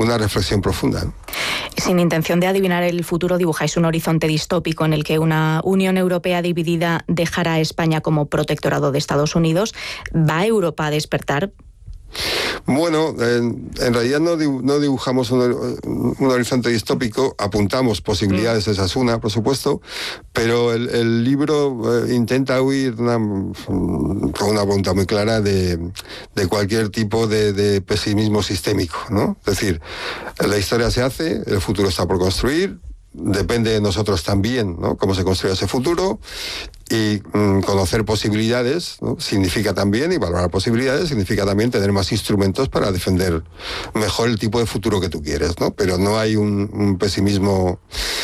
una reflexión profunda, ¿no? Sin intención de adivinar el futuro, dibujáis un horizonte distópico en el que una Unión Europea dividida dejará a España como protectorado de Estados Unidos. ¿Va Europa a despertar? Bueno, en realidad no dibujamos un horizonte distópico, apuntamos posibilidades, esa es una, por supuesto, pero el libro intenta huir con una voluntad muy clara de cualquier tipo de pesimismo sistémico, ¿no? Es decir, la historia se hace, el futuro está por construir, depende de nosotros también, ¿no?, cómo se construye ese futuro. Y conocer posibilidades, ¿no?, significa también, y valorar posibilidades, significa también tener más instrumentos para defender mejor el tipo de futuro que tú quieres, ¿no? Pero no hay un pesimismo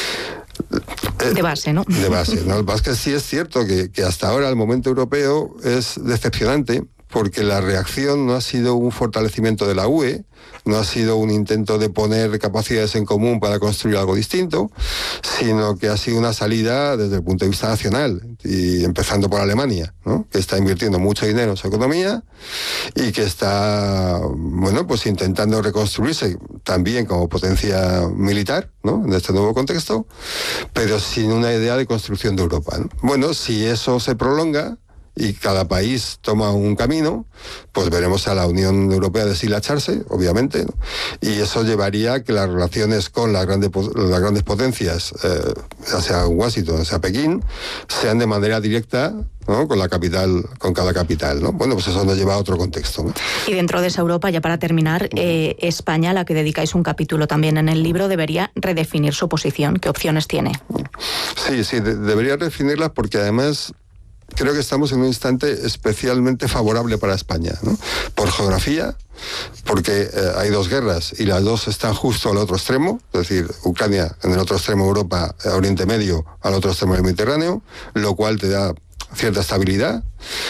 de base, ¿no? De base, ¿no? Lo que pasa es que sí es cierto que hasta ahora el momento europeo es decepcionante, porque la reacción no ha sido un fortalecimiento de la UE, no ha sido un intento de poner capacidades en común para construir algo distinto, sino que ha sido una salida desde el punto de vista nacional, y empezando por Alemania, ¿no?, que está invirtiendo mucho dinero en su economía y que está, bueno, pues intentando reconstruirse también como potencia militar, ¿no?, en este nuevo contexto, pero sin una idea de construcción de Europa, ¿no? Bueno, si eso se prolonga y cada país toma un camino, pues veremos a la Unión Europea deshilacharse, obviamente, ¿no? Y eso llevaría a que las relaciones con las grandes potencias, ya sea Washington, ya sea Pekín, sean de manera directa, ¿no?, con la capital, con cada capital, ¿no? Bueno, pues eso nos lleva a otro contexto, ¿no? Y dentro de esa Europa, ya para terminar, España, a la que dedicáis un capítulo también en el libro, debería redefinir su posición. ¿Qué opciones tiene? Sí, debería redefinirlas, porque además creo que estamos en un instante especialmente favorable para España, ¿no? Por geografía, porque hay dos guerras y las dos están justo al otro extremo, es decir, Ucrania en el otro extremo de Europa, Oriente Medio al otro extremo del Mediterráneo, lo cual te da cierta estabilidad.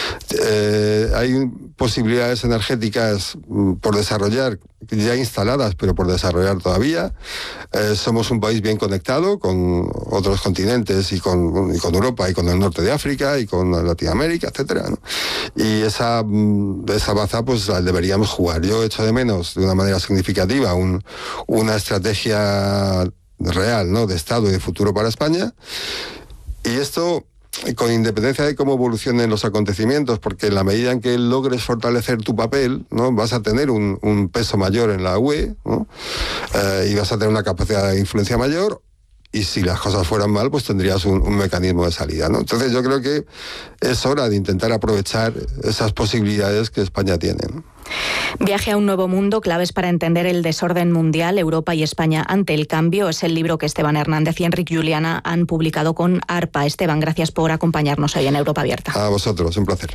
Hay posibilidades energéticas por desarrollar, ya instaladas, pero por desarrollar todavía. Somos un país bien conectado con otros continentes y con Europa y con el norte de África y con Latinoamérica, etcétera, ¿no? Y esa baza pues la deberíamos jugar. Yo echo de menos de una manera significativa una estrategia real, ¿no?, de Estado y de futuro para España. Y esto con independencia de cómo evolucionen los acontecimientos, porque en la medida en que logres fortalecer tu papel, ¿no?, vas a tener un peso mayor en la UE, ¿no?, y vas a tener una capacidad de influencia mayor, y si las cosas fueran mal, pues tendrías un mecanismo de salida, ¿no? Entonces yo creo que es hora de intentar aprovechar esas posibilidades que España tiene, ¿no? Viaje a un nuevo mundo, claves para entender el desorden mundial, Europa y España ante el cambio. Es el libro que Esteban Hernández y Enric Juliana han publicado con ARPA. Esteban, gracias por acompañarnos hoy en Europa Abierta. A vosotros, un placer.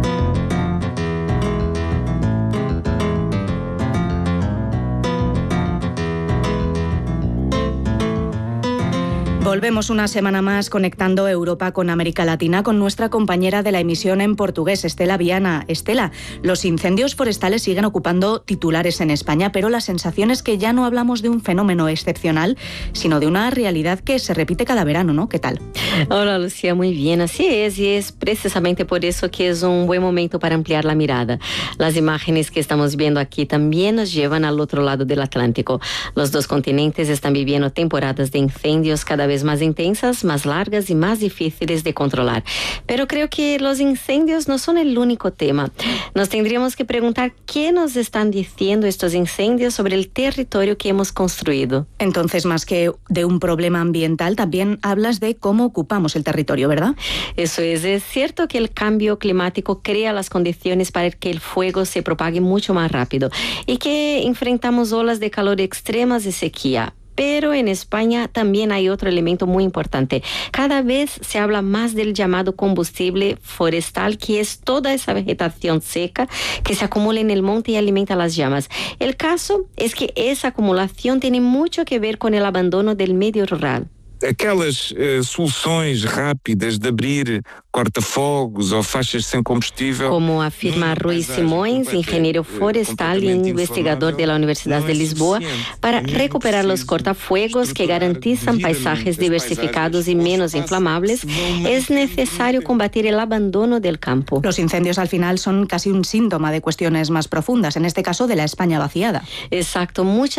Volvemos una semana más conectando Europa con América Latina con nuestra compañera de la emisión en portugués, Estela Viana. Estela, los incendios forestales siguen ocupando titulares en España, pero la sensación es que ya no hablamos de un fenómeno excepcional, sino de una realidad que se repite cada verano, ¿no? ¿Qué tal? Hola, Lucía, muy bien. Así es, y es precisamente por eso que es un buen momento para ampliar la mirada. Las imágenes que estamos viendo aquí también nos llevan al otro lado del Atlántico. Los dos continentes están viviendo temporadas de incendios cada vez más intensas, más largas y más difíciles de controlar. Pero creo que los incendios no son el único tema. Nos tendríamos que preguntar qué nos están diciendo estos incendios sobre el territorio que hemos construido. Entonces, más que de un problema ambiental, también hablas de cómo ocupamos el territorio, ¿verdad? Eso es cierto que el cambio climático crea las condiciones para que el fuego se propague mucho más rápido y que enfrentamos olas de calor extremas y sequía. Pero en España también hay otro elemento muy importante. Cada vez se habla más del llamado combustible forestal, que es toda esa vegetación seca que se acumula en el monte y alimenta las llamas. El caso es que esa acumulación tiene mucho que ver con el abandono del medio rural. Aquelas soluções rápidas de abrir corta-fogos ou faixas sem combustível. Como afirma Rui Simões, engenheiro florestal e investigador de la Universidad de Lisboa, para recuperar los cortafuegos que garantizan paisajes diversificados y menos inflamables, es necesario combatir el abandono del campo. Los incendios al final son casi un síntoma de cuestiones más profundas, en este caso de la España vaciada. Exacto, muchas